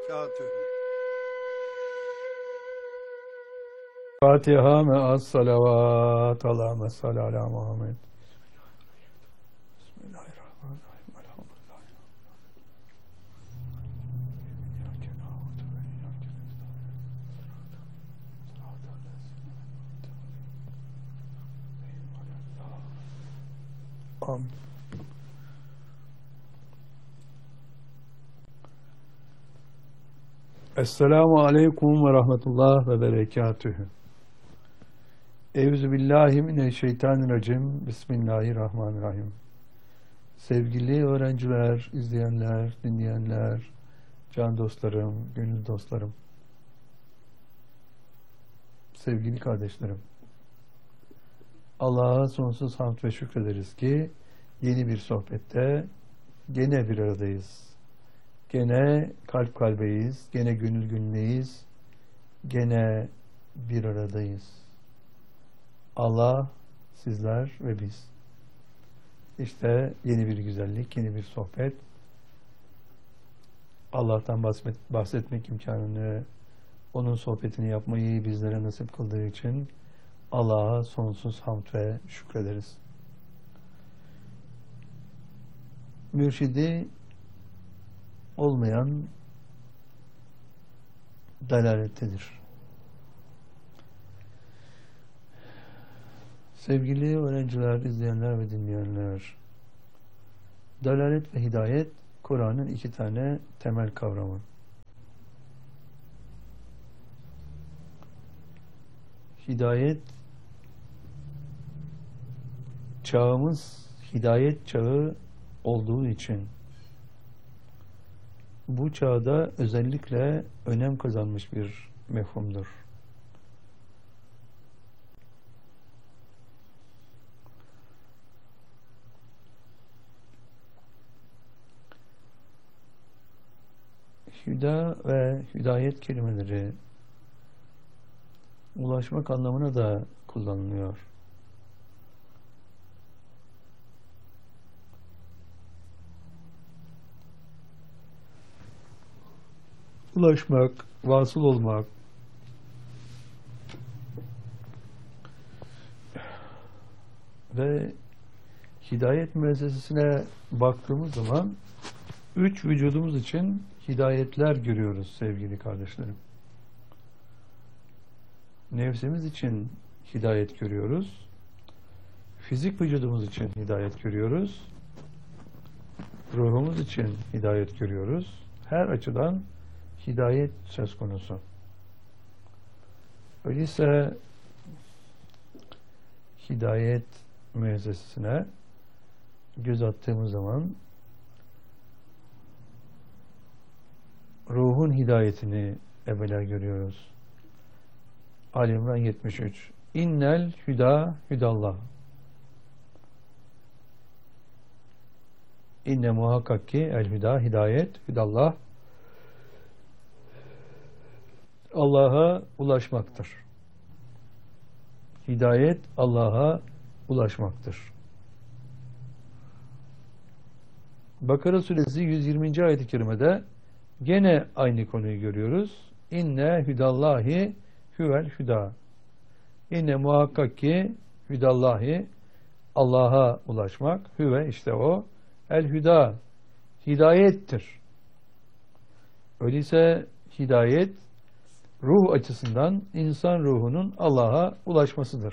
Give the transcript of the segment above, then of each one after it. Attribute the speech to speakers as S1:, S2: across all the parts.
S1: berekatühü.
S2: Fatiha me'as salavat. Allahümme salli ala Muhammed. Bismillahirrahmanirrahim. Elhamdülillah. Amin. Esselamu aleyküm ve rahmetullah ve berekatühü. Euzubillahimineşşeytanirracim. Bismillahirrahmanirrahim. Sevgili öğrenciler, izleyenler, dinleyenler, can dostlarım, gönül dostlarım, sevgili kardeşlerim, Allah'a sonsuz hamd ve şükrederiz ki yeni bir sohbette gene bir aradayız. Gene kalp kalbeyiz, gene gönül gönüleyiz, gene bir aradayız. Allah, sizler ve biz. İşte yeni bir güzellik, yeni bir sohbet. Allah'tan bahsetmek imkanını, onun sohbetini yapmayı bizlere nasip kıldığı için Allah'a sonsuz hamd ve şükrederiz. Mürşidi olmayan dalalettedir. Sevgili öğrenciler, izleyenler ve dinleyenler, dalalet ve hidayet Kur'an'ın iki tane temel kavramı. Hidayet, çağımız hidayet çağı olduğu için bu çağda özellikle önem kazanmış bir mefhumdur. Hüda ve hidayet kelimeleri ulaşmak anlamına da kullanılıyor. Ulaşmak, vasıl olmak, ve hidayet müessesesine baktığımız zaman üç vücudumuz için hidayetler görüyoruz sevgili kardeşlerim. Nefsimiz için hidayet görüyoruz. Fizik vücudumuz için hidayet görüyoruz. Ruhumuz için hidayet görüyoruz. Her açıdan hidayet söz konusu. Öyleyse hidayet müessesesine göz attığımız zaman ruhun hidayetini evvela görüyoruz. Ali İmran 73. İnnel hüda hüdallah. İnne muhakkak ki el hüda hidayet hüdallah Allah'a ulaşmaktır. Hidayet Allah'a ulaşmaktır. Bakara suresi 120. ayet-i kerimede gene aynı konuyu görüyoruz. İnne hüdallahi huvel hüda. İnne muhakkak ki hüdallahi Allah'a ulaşmak, hüve işte o, el hüda hidayettir. Öyleyse hidayet ruh açısından insan ruhunun Allah'a ulaşmasıdır.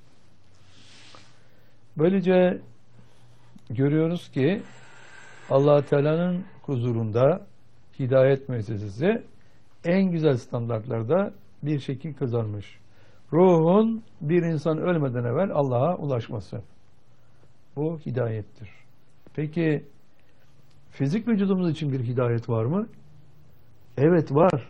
S2: Böylece görüyoruz ki Allah Teala'nın huzurunda hidayet müessesesi en güzel standartlarda bir şekil kazanmış. Ruhun bir insan ölmeden evvel Allah'a ulaşması. Bu hidayettir. Peki fizik vücudumuz için bir hidayet var mı? Evet var.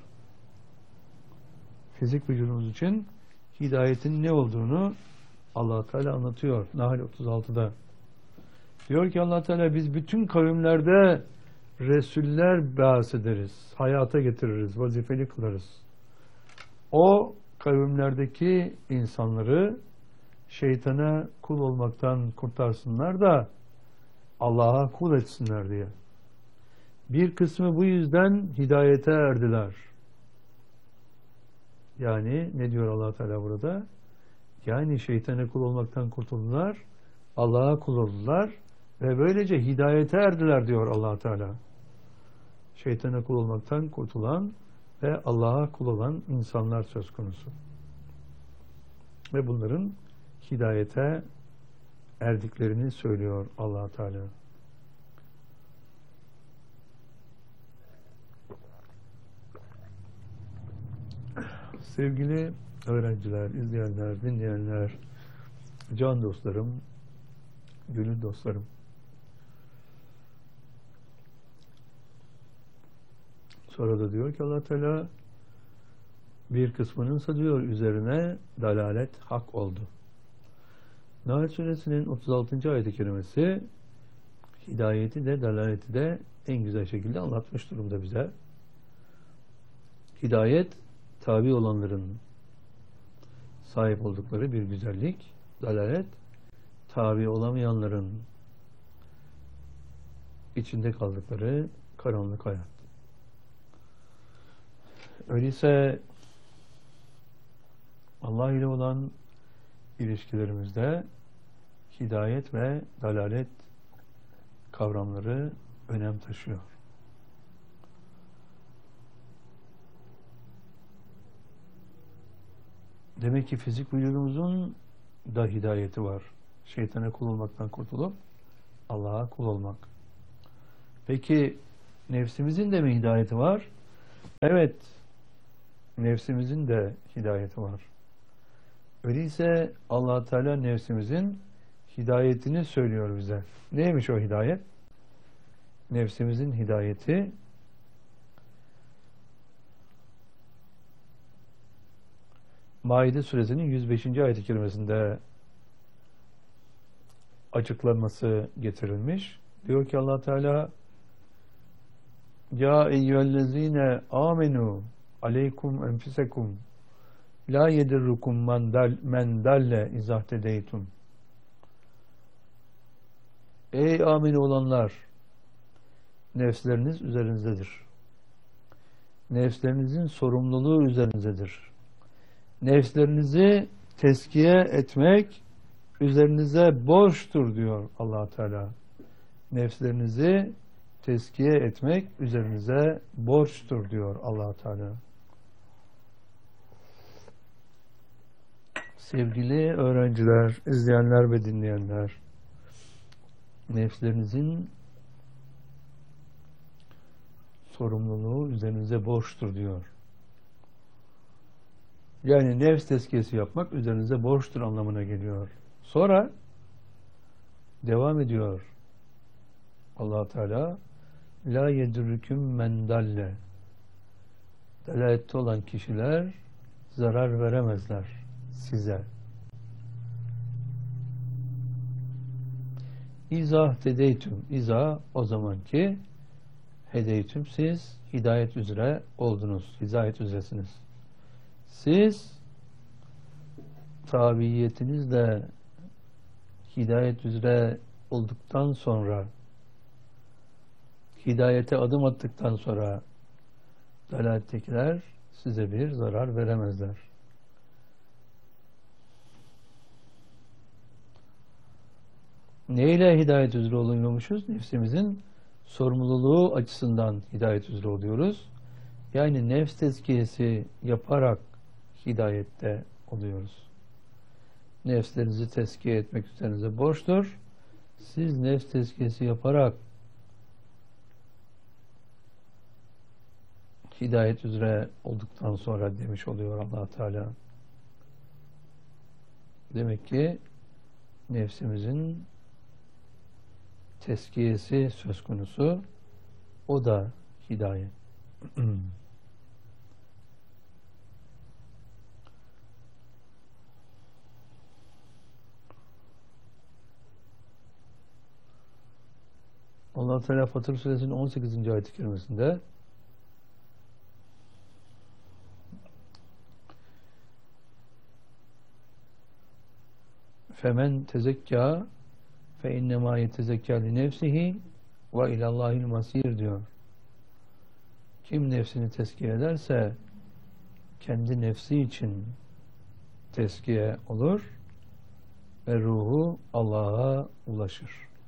S2: Fizik vücudumuz için hidayetin ne olduğunu Allah Teala anlatıyor Nahl 36'da. Diyor ki Allah Teala biz bütün kavimlerde Resuller bahsederiz, hayata getiririz, vazifeli kılarız. O kavimlerdeki insanları şeytana kul olmaktan kurtarsınlar da Allah'a kul etsinler diye. Bir kısmı bu yüzden hidayete erdiler. Yani ne diyor Allah Teala burada? Yani şeytana kul olmaktan kurtuldular, Allah'a kul oldular ve böylece hidayete erdiler diyor Allah Teala. Şeytana kul olmaktan kurtulan ve Allah'a kul olan insanlar söz konusu. Ve bunların hidayete erdiklerini söylüyor Allah Teala. Sevgili öğrenciler, izleyenler, dinleyenler, can dostlarım, gönül dostlarım. Sonra da diyor ki Allah Teala bir kısmınınsa diyor üzerine dalalet hak oldu. Nahl Suresinin 36. ayet-i kerimesi hidayeti de dalaleti de en güzel şekilde anlatmış durumda bize. Hidayet tabi olanların sahip oldukları bir güzellik, dalalet tabi olamayanların içinde kaldıkları karanlık hayat. Öyleyse Allah ile olan ilişkilerimizde hidayet ve dalalet kavramları önem taşıyor. Demek ki fizik vücudumuzun da hidayeti var. Şeytana kul olmaktan kurtulup Allah'a kul olmak. Peki nefsimizin de mi hidayeti var? Evet, nefsimizin de hidayeti var. Öyleyse Allah Teala nefsimizin hidayetini söylüyor bize. Neymiş o hidayet? Nefsimizin hidayeti Maide suresinin 105. ayet-i kerimesinde açıklanması getirilmiş. Diyor ki Allah Teala Ya eyyühellezine amenu aleykum enfisekum la yedirrukum men dalle izahtedeytum. Ey amin olanlar, nefsleriniz üzerinizdedir. Nefslerinizin sorumluluğu üzerinizdedir. Nefslerinizi tezkiye etmek üzerinize borçtur diyor Allah Teala. Nefslerinizi tezkiye etmek üzerinize borçtur diyor Allah Teala. Sevgili öğrenciler, izleyenler ve dinleyenler, nefslerinizin sorumluluğu üzerinize borçtur diyor. Yani nefs tezkiyesi yapmak üzerinize borçtur anlamına geliyor. Sonra devam ediyor Allah Teala la yedürrüküm men dalle, dalalette olan kişiler zarar veremezler size. İzah tedeytüm, izah o zaman ki hedeytüm, siz hidayet üzere oldunuz, hidayet üzeresiniz. Siz tabiiyetinizle hidayet üzere olduktan sonra, hidayete adım attıktan sonra dalalettekiler size bir zarar veremezler. Neyle hidayet üzere oluyormuşuz? Nefsimizin sorumluluğu açısından hidayet üzere oluyoruz. Yani nefs tezkiyesi yaparak hidayette oluyoruz. Nefslerinizi tezkiye etmek üzerinize borçtur. Siz nefs tezkiyesi yaparak hidayet üzere olduktan sonra demiş oluyor Allah Teala. Demek ki nefsimizin tezkiyesi söz konusu. O da hidayet. Allah Teala Fatır Suresinin 18. ayet-i kerimesinde Femen tezekka fe innemâ yetezekkâ li nefsihi ve ilallâhil masîr diyor. Kim nefsini tezkiye ederse kendi nefsi için tezkiye olur ve ruhu Allah'a ulaşır.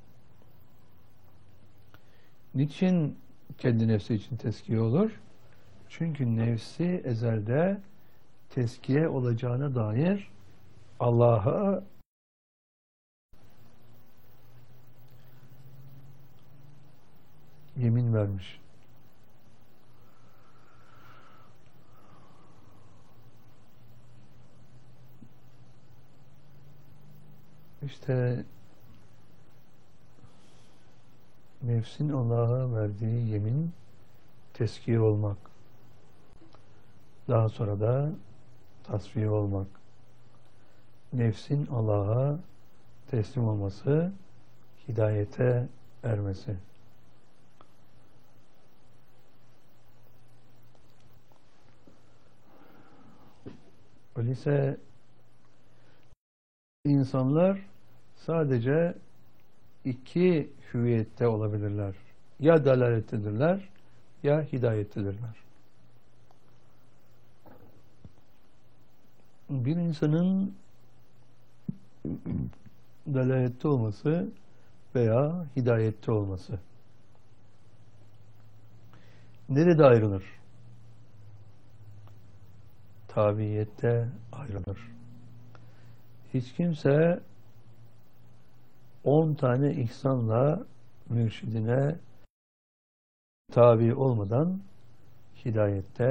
S2: Niçin kendi nefsi için tezkiye olur? Çünkü nefsi ezelde tezkiye olacağına dair Allah'a yemin vermiş. İşte nefsin Allah'a verdiği yemin tezkiye olmak. Daha sonra da tasfiye olmak. Nefsin Allah'a teslim olması, hidayete ermesi. Öyleyse insanlar sadece iki hüviyette olabilirler. Ya dalalettedirler ya hidayettedirler. Bir insanın dalalette olması veya hidayette olması nerede ayrılır? Tabiyette ayrılır. Hiç kimse 10 tane ihsanla mürşidine tabi olmadan hidayette